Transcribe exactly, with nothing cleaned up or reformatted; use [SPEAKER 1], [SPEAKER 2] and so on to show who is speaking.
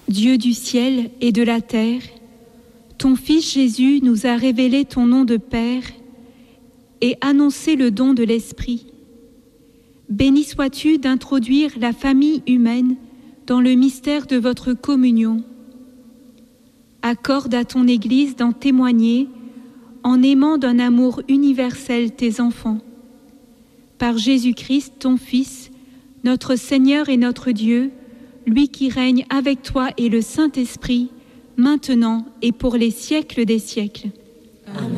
[SPEAKER 1] Dieu du ciel et de la terre, ton Fils Jésus nous a révélé ton nom de Père et annoncé le don de l'Esprit. Béni sois-tu d'introduire la famille humaine dans le mystère de votre communion. Accorde à ton Église d'en témoigner en aimant d'un amour universel tes enfants. Par Jésus-Christ, ton Fils, notre Seigneur et notre Dieu, lui qui règne avec toi et le Saint-Esprit, maintenant et pour les siècles des siècles.
[SPEAKER 2] Amen.